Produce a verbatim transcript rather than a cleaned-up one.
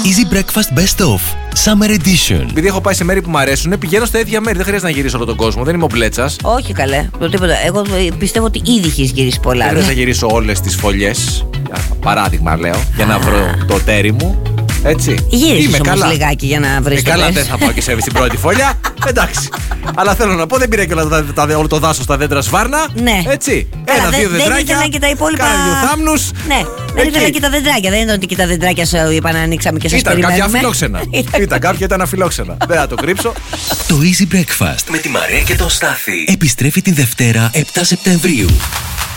Easy Breakfast Best Of Summer Edition. Επειδή έχω πάει σε μέρη που μου αρέσουν, πηγαίνω στα ίδια μέρη. Δεν χρειάζεται να γυρίσω όλο τον κόσμο. Δεν είμαι ο Μπλέτσας. Όχι καλέ. Το τίποτα. Εγώ πιστεύω ότι ήδη έχει γυρίσει πολλά. Δεν χρειάζεται να γυρίσω όλες τις φωλιές. Παράδειγμα λέω. Για να βρω το τέρι μου. Έτσι. Γύρισε όμως λιγάκι για να βρεις ε, το καλά, τέρι. δεν θα πάω και σε στην πρώτη φωλιά. Εντάξει. Αλλά θέλω να πω, δεν πήρε και όλο το δάσος στα δέντρα σβάρνα. Ναι. Έτσι. Καλά, Ένα-δύο δεν, δεντράκια. δεν ήθελα και τα υπόλοιπα. Κάνα δύο θάμνους. Ναι. Δεν ήθελα και τα δεντράκια. Δεν ήταν ότι και τα δεντράκια σου είπαν να ανοίξαμε και σας ήταν περιμένουμε. κάποια αφιλόξενα. Ήταν κάποια ήταν αφιλόξενα. Δεν θα το κρύψω. Το Easy Breakfast με τη Μαρία και τον Στάθη επιστρέφει την Δευτέρα επτά Σεπτεμβρίου.